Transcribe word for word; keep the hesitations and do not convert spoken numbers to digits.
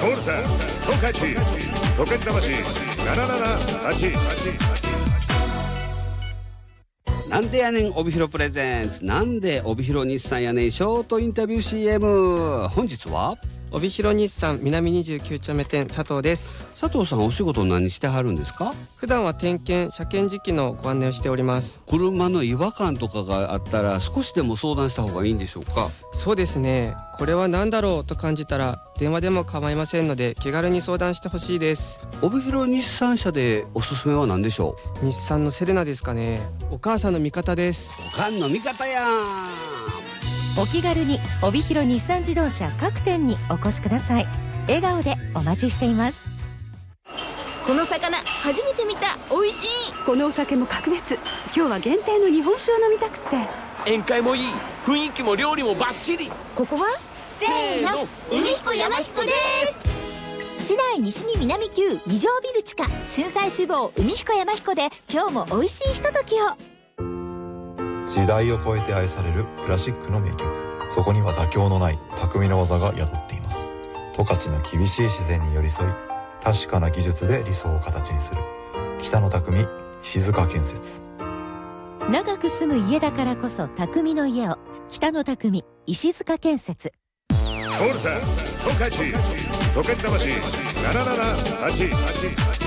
ルさん十勝十勝魂ななななはち。 なんでやねん帯広プレゼンツ、なんで帯広日産やねんショートインタビュー シーエム。 本日は帯広日産南にじゅうきゅう丁目店佐藤です。 佐藤さん、お仕事何してはるんですか？ 普段は点検車検時期のご案内をしております。 車の違和感とかがあったら少しでも相談した方がいいんでしょうか？ そうですね、これは何だろうと感じたら電話でも構いませんので気軽に相談してほしいです。 帯広日産車でおすすめは何でしょう？日産のセレナですかね。お母さんの味方です。 おかんの味方やん。 お気軽に帯広日産自動車各店にお越しください。笑顔でお待ちしています。 この魚初めて見た。美味しい。 このお酒も格別。今日は限定の日本酒を飲みたくて。 宴会もいい、雰囲気も料理もバッチリ。 ここはせーの、 海彦山彦です。市内西に南急二条ビル地下春菜志望海彦山彦で今日も美味しいひとときを。 時代を超えて愛されるクラシックの名曲、そこには妥協のない匠の技が宿っています。十勝の厳しい自然に寄り添い、確かな技術で理想を形にする北の匠石塚建設。 長く住む家だからこそ匠の家を、北の匠石塚建設。 トールさん十勝十勝魂ななななはち。